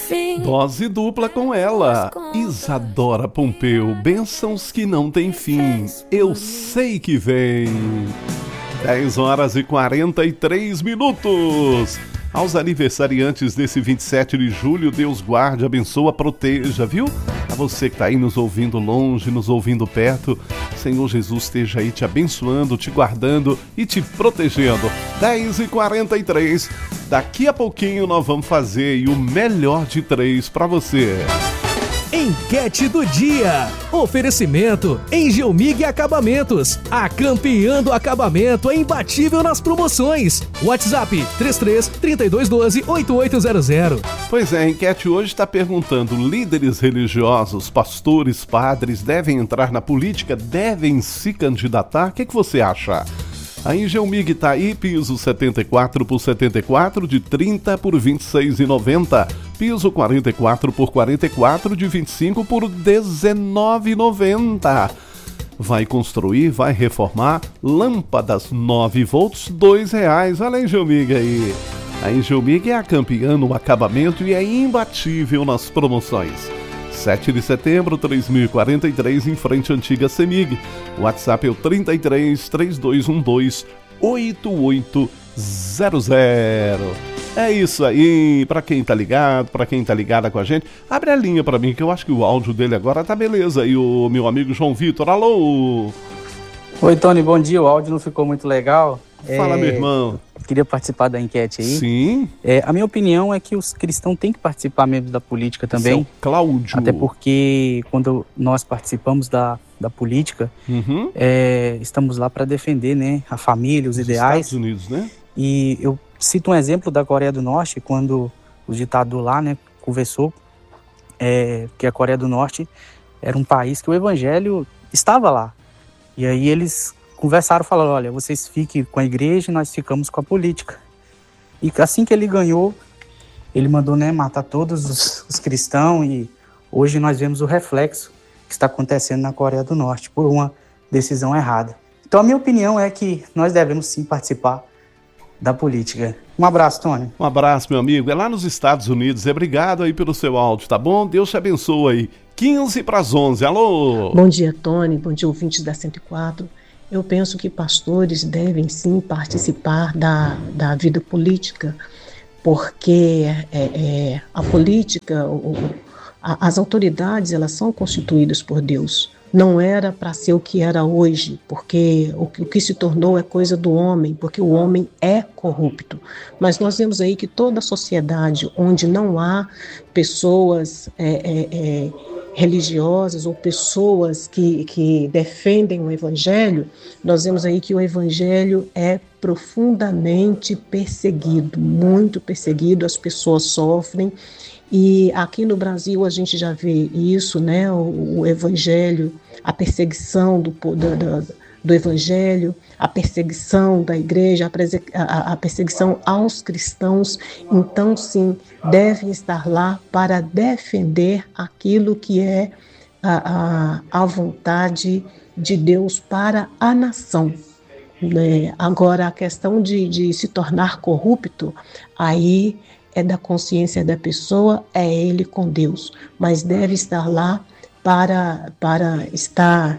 fim. Dose dupla com ela, Isadora Pompeu, bênçãos que não tem fim, eu sei que vem. 10h43. Aos aniversariantes desse 27 de julho, Deus guarde, abençoa, proteja, viu? A você que tá aí nos ouvindo longe, nos ouvindo perto, Senhor Jesus esteja aí te abençoando, te guardando e te protegendo. 10h43. Daqui a pouquinho nós vamos fazer aí o melhor de 3 para você. Enquete do dia. Oferecimento Engelmig Acabamentos. A campeã do acabamento é imbatível nas promoções. WhatsApp 33-3212-8800. Pois é, a enquete hoje está perguntando: líderes religiosos, pastores, padres devem entrar na política? Devem se candidatar? O que você acha? A Engelmig tá aí, piso 74 por 74 de 30 por 26,90. Piso 44 por 44 de 25 por 19,90. Vai construir, vai reformar, lâmpadas 9 volts, R$2. Olha a Engelmig aí. A Engelmig é a campeã no acabamento e é imbatível nas promoções. 7 de setembro, 3043, em frente à antiga CEMIG. O WhatsApp é o 33-3212-8800. É isso aí, pra quem tá ligado, pra quem tá ligada com a gente, abre a linha pra mim, que eu acho que o áudio dele agora tá beleza. E o meu amigo João Vitor, alô? Oi, Tony, bom dia. O áudio não ficou muito legal. Fala, meu irmão. Queria participar da enquete aí. Sim. A minha opinião é que os cristãos têm que participar mesmo da política também. Seu Cláudio. Até porque quando nós participamos da política, estamos lá para defender, né, a família, os ideais. Estados Unidos, né? E eu cito um exemplo da Coreia do Norte, quando o ditador lá, né, conversou que a Coreia do Norte era um país que o evangelho estava lá. E aí eles conversaram, falaram: olha, vocês fiquem com a igreja e nós ficamos com a política. E assim que ele ganhou, ele mandou, né, matar todos os cristãos, e hoje nós vemos o reflexo que está acontecendo na Coreia do Norte por uma decisão errada. Então a minha opinião é que nós devemos sim participar da política. Um abraço, Tony. Um abraço, meu amigo. É lá nos Estados Unidos. Obrigado aí pelo seu áudio, tá bom? Deus te abençoe aí. 10:15. Alô? Bom dia, Tony. Bom dia, ouvintes da 104. Eu penso que pastores devem sim participar da vida política, porque a política, as autoridades, elas são constituídas por Deus. Não era para ser o que era hoje, porque o que se tornou é coisa do homem, porque o homem é corrupto. Mas nós vemos aí que toda a sociedade onde não há pessoas religiosas ou pessoas que defendem o evangelho, nós vemos aí que o evangelho é profundamente perseguido, muito perseguido, as pessoas sofrem. E aqui no Brasil a gente já vê isso, né? O evangelho, a perseguição do evangelho, a perseguição da igreja, a perseguição aos cristãos. Então, sim, devem estar lá para defender aquilo que é a vontade de Deus para a nação. Agora, a questão de se tornar corrupto, aí é da consciência da pessoa, é ele com Deus, mas deve estar lá para estar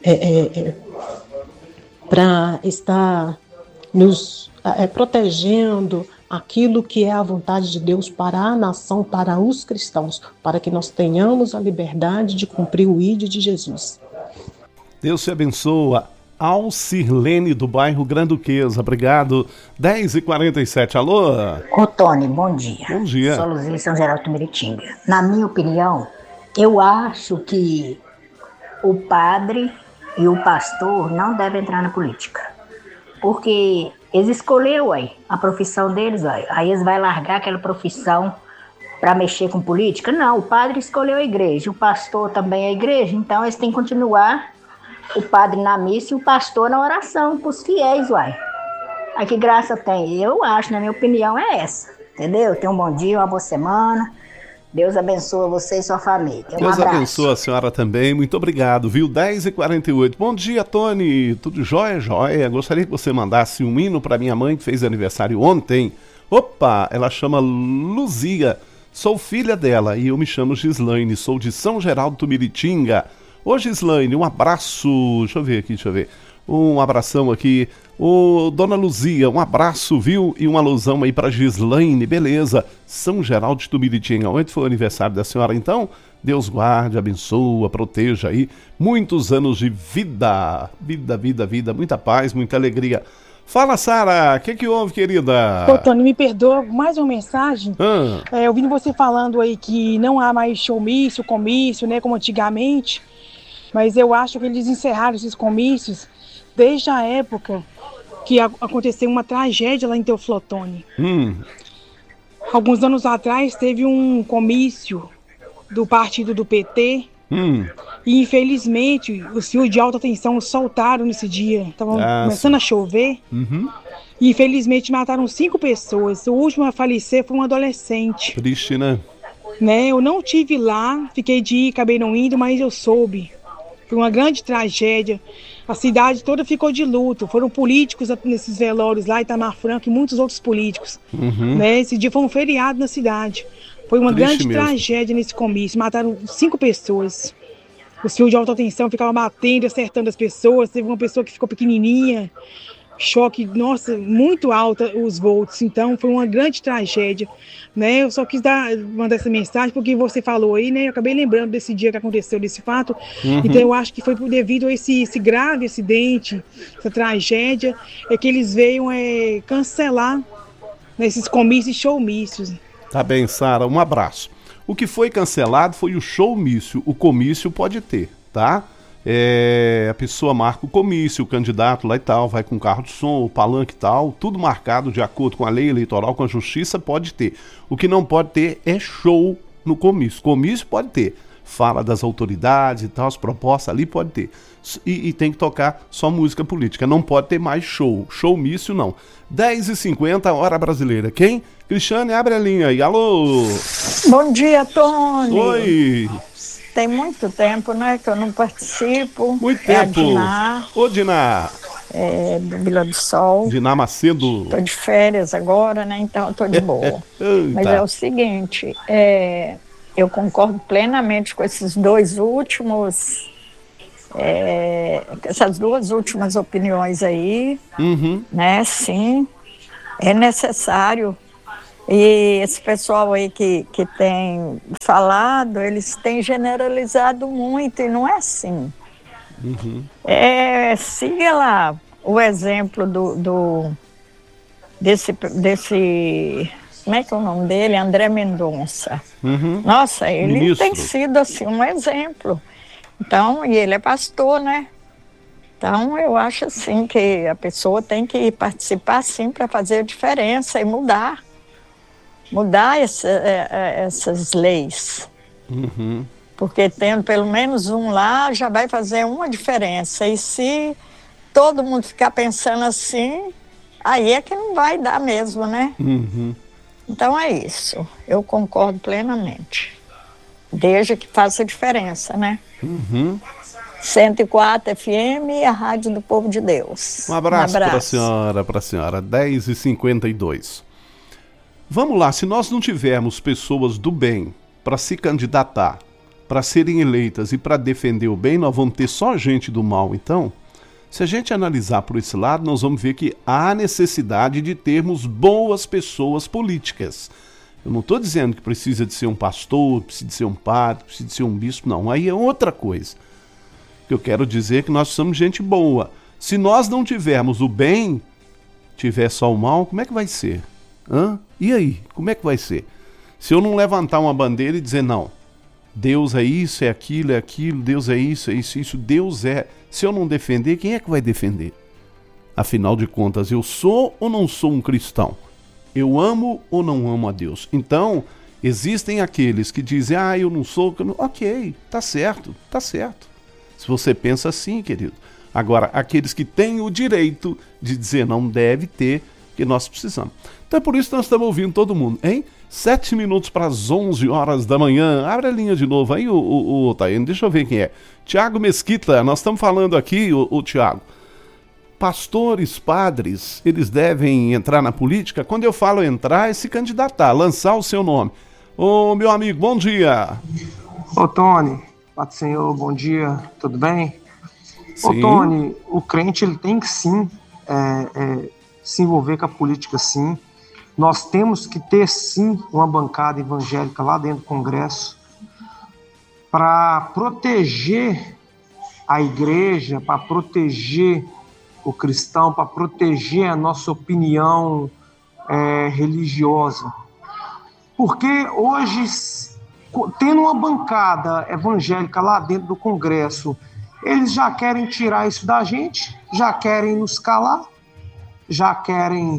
nos protegendo aquilo que é a vontade de Deus para a nação, para os cristãos, para que nós tenhamos a liberdade de cumprir o ID de Jesus. Deus te abençoa. Alcirlene, do bairro Granduquesa, obrigado. 10h47, alô? Ô Tony, bom dia. Bom dia. Sou Luzia São Geraldo do Meritinga. Na minha opinião, eu acho que o padre e o pastor não devem entrar na política. Porque eles escolheram a profissão deles, aí eles vão largar aquela profissão para mexer com política? Não, o padre escolheu a igreja, o pastor também é a igreja, então eles têm que continuar. O padre na missa e o pastor na oração para os fiéis, Aí que graça tem? Eu acho, na minha opinião, é essa. Entendeu? Tenha um bom dia, uma boa semana. Deus abençoe você e sua família. Deus abençoe a senhora também. Muito obrigado, viu? 10h48. Bom dia, Tony. Tudo jóia? Jóia. Gostaria que você mandasse um hino para minha mãe, que fez aniversário ontem. Opa! Ela chama Luzia Sou filha dela e eu me chamo Gislaine, sou de São Geraldo Tumiritinga. Ô Gislaine, um abraço, deixa eu ver. Um abração aqui. Ô Dona Luzia, um abraço, viu? E uma alusão aí pra Gislaine, beleza. São Geraldo de Tumiritinga. Ontem foi o aniversário da senhora, então Deus guarde, abençoa, proteja aí. Muitos anos de vida, muita paz, muita alegria. Fala, Sara, o que houve, querida? Ô, Tony, me perdoa, mais uma mensagem. Ouvindo você falando aí que não há mais showmício, comício, né, como antigamente, mas eu acho que eles encerraram esses comícios desde a época que aconteceu uma tragédia lá em Teoflotone. Alguns anos atrás teve um comício do partido do PT, e infelizmente os fios de alta tensão soltaram nesse dia. Estavam começando a chover, e infelizmente mataram 5 pessoas. O último a falecer foi um adolescente. Triste, né? Eu não tive lá, fiquei de ir, acabei não indo, mas eu soube. Foi uma grande tragédia. A cidade toda ficou de luto. Foram políticos nesses velórios lá, Itamar Franco e muitos outros políticos. Esse dia foi um feriado na cidade. Foi uma grande tragédia nesse comício. Mataram 5 pessoas. Os fios de alta tensão ficavam batendo, acertando as pessoas. Teve uma pessoa que ficou pequenininha. Choque, nossa, muito alta os volts. Então foi uma grande tragédia, né? Eu só quis mandar essa mensagem porque você falou aí, né? Eu acabei lembrando desse dia que aconteceu, desse fato. Então eu acho que foi devido a esse grave acidente, essa tragédia, é que eles veio cancelar, né, esses comícios e showmícios. Tá bem, Sara, um abraço. O que foi cancelado foi o showmício. O comício pode ter, tá? A pessoa marca o comício, o candidato lá e tal, vai com carro de som, o palanque e tal, tudo marcado de acordo com a lei eleitoral, com a justiça, pode ter. O que não pode ter é show no comício. Comício pode ter. Fala das autoridades e tal, as propostas ali pode ter. E tem que tocar só música política. Não pode ter mais show. Showmício não. 10h50, hora brasileira. Quem? Cristiane, abre a linha aí. Alô? Bom dia, Tony. Oi. Tem muito tempo, né, que eu não participo. Muito tempo. Diná. Ô, Diná. Do Vila do Sol. Diná Macedo. Tô de férias agora, né, então eu tô de boa. Mas é o seguinte, eu concordo plenamente com esses dois últimos, essas duas últimas opiniões aí, né, sim, é necessário. E esse pessoal aí que tem falado, eles têm generalizado muito, e não é assim. Siga lá o exemplo desse, como é que é o nome dele? André Mendonça. Nossa, ele Ministro. Tem sido assim um exemplo. Então, e ele é pastor, né? Então, eu acho assim que a pessoa tem que participar sim para fazer a diferença e mudar essas leis. Porque tendo pelo menos um lá já vai fazer uma diferença. E se todo mundo ficar pensando assim, aí é que não vai dar mesmo, né? Então é isso. Eu concordo plenamente. Desde que faça diferença, né? 104 FM, a Rádio do Povo de Deus. Um abraço. Para a senhora. 10h52. Vamos lá, se nós não tivermos pessoas do bem para se candidatar, para serem eleitas e para defender o bem, nós vamos ter só gente do mal. Então, se a gente analisar por esse lado, nós vamos ver que há necessidade de termos boas pessoas políticas. Eu não estou dizendo que precisa de ser um pastor, precisa de ser um padre, precisa de ser um bispo, não. Aí é outra coisa. O que eu quero dizer é que nós somos gente boa. Se nós não tivermos o bem, tiver só o mal, como é que vai ser? E aí, como é que vai ser? Se eu não levantar uma bandeira e dizer, não, Deus é isso, é aquilo, Deus é isso, Deus é... Se eu não defender, quem é que vai defender? Afinal de contas, eu sou ou não sou um cristão? Eu amo ou não amo a Deus? Então, existem aqueles que dizem, eu não sou... Ok, tá certo. Se você pensa assim, querido. Agora, aqueles que têm o direito de dizer não deve ter, que nós precisamos. Então é por isso que nós estamos ouvindo todo mundo, hein? 7 minutos para as 11 horas da manhã. Abre a linha de novo aí, o Taíno. Deixa eu ver quem é. Tiago Mesquita, nós estamos falando aqui, o Tiago. Pastores, padres, eles devem entrar na política? Quando eu falo entrar, é se candidatar, lançar o seu nome. Ô, meu amigo, bom dia. Ô, Tony, Paz do Senhor, bom dia, tudo bem? Sim. Ô, Tony, o crente ele tem que sim se envolver com a política, sim. Nós temos que ter sim uma bancada evangélica lá dentro do Congresso para proteger a igreja, para proteger o cristão, para proteger a nossa opinião religiosa. Porque hoje, tendo uma bancada evangélica lá dentro do Congresso, eles já querem tirar isso da gente, já querem nos calar, já querem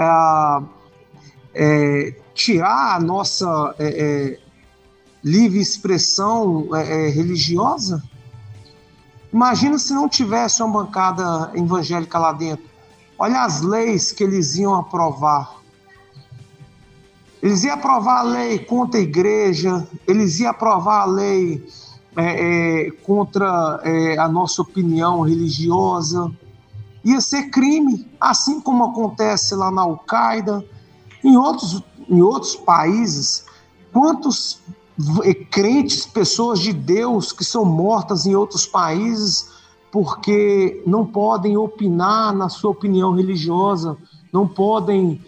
tirar a nossa livre expressão religiosa. Imagina se não tivesse uma bancada evangélica lá dentro. Olha as leis que eles iam aprovar. Eles iam aprovar a lei contra a igreja, eles iam aprovar a lei contra a nossa opinião religiosa. Ia ser crime, assim como acontece lá na Al-Qaeda, em outros países. Quantos crentes, pessoas de Deus que são mortas em outros países porque não podem opinar na sua opinião religiosa, não podem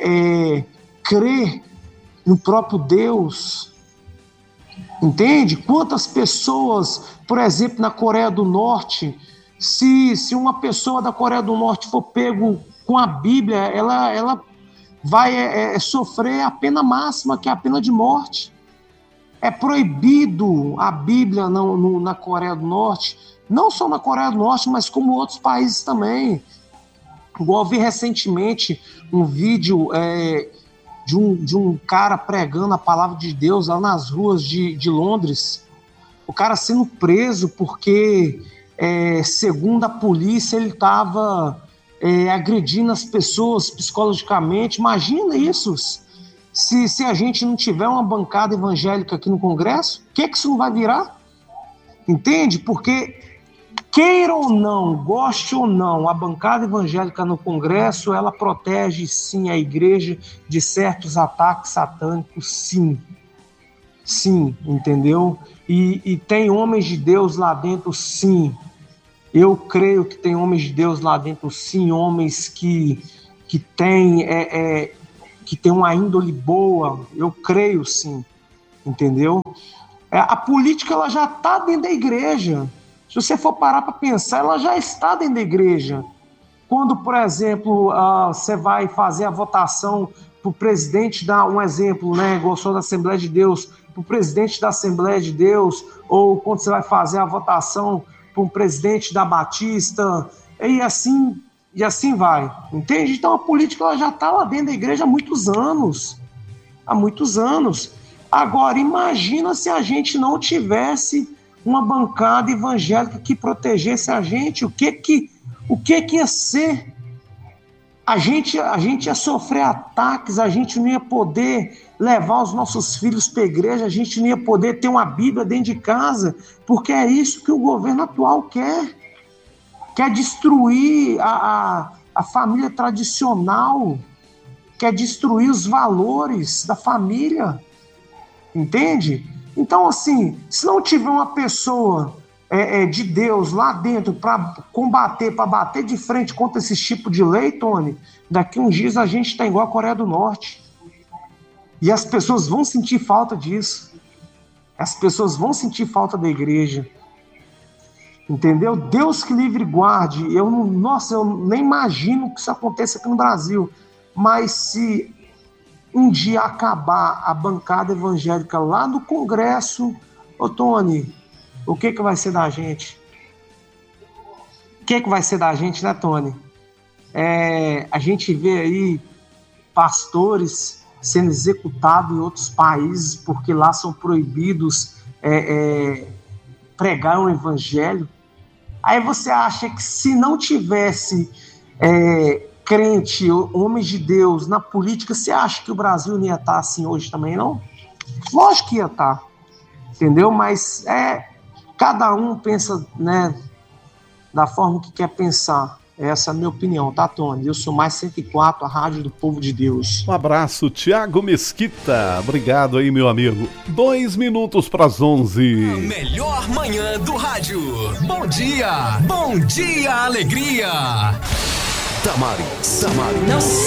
crer no próprio Deus. Entende? Quantas pessoas, por exemplo, na Coreia do Norte, se uma pessoa da Coreia do Norte for pego com a Bíblia, ela vai sofrer a pena máxima, que é a pena de morte. É proibido a Bíblia na Coreia do Norte, não só na Coreia do Norte, mas como outros países também. Igual eu vi recentemente um vídeo de um cara pregando a palavra de Deus lá nas ruas de Londres. O cara sendo preso porque, segundo a polícia, ele estava agredindo as pessoas psicologicamente. Imagina isso! Se a gente não tiver uma bancada evangélica aqui no Congresso, o que isso não vai virar? Entende? Porque, queira ou não, goste ou não, a bancada evangélica no Congresso, ela protege sim a igreja de certos ataques satânicos, sim. Sim, entendeu? E tem homens de Deus lá dentro, sim. Eu creio que tem homens de Deus lá dentro, sim, homens que têm uma índole boa, eu creio sim, entendeu? A política ela já está dentro da igreja. Se você for parar para pensar, ela já está dentro da igreja. Quando, por exemplo, você vai fazer a votação para o presidente, dar um exemplo, né, gostou da Assembleia de Deus, para o presidente da Assembleia de Deus, ou quando você vai fazer a votação para um presidente da Batista, e assim vai, entende? Então a política ela já está lá dentro da igreja há muitos anos. Agora, imagina se a gente não tivesse uma bancada evangélica que protegesse a gente, o que ia ser? A gente ia sofrer ataques, a gente não ia poder levar os nossos filhos para a igreja, a gente não ia poder ter uma Bíblia dentro de casa, porque é isso que o governo atual quer. Quer destruir a família tradicional, quer destruir os valores da família, entende? Então, assim, se não tiver uma pessoa de Deus lá dentro para combater, para bater de frente contra esse tipo de lei, Tony, daqui uns dias a gente está igual a Coreia do Norte. E as pessoas vão sentir falta disso. As pessoas vão sentir falta da igreja. Entendeu? Deus que livre e guarde. Eu nem imagino que isso aconteça aqui no Brasil. Mas se um dia acabar a bancada evangélica lá no Congresso, ô Tony, o que vai ser da gente? O que vai ser da gente, né, Tony? A gente vê aí pastores sendo executados em outros países porque lá são proibidos pregar um evangelho. Aí você acha que se não tivesse crente, homens de Deus na política, você acha que o Brasil não ia estar assim hoje também, não? Lógico que ia estar, entendeu? Mas cada um pensa, né, da forma que quer pensar. Essa é a minha opinião, tá, Tony? Eu sou mais 104, a Rádio do Povo de Deus. Um abraço, Tiago Mesquita. Obrigado aí, meu amigo. 2 minutos para as 11. A melhor manhã do rádio. Bom dia, alegria. Damares.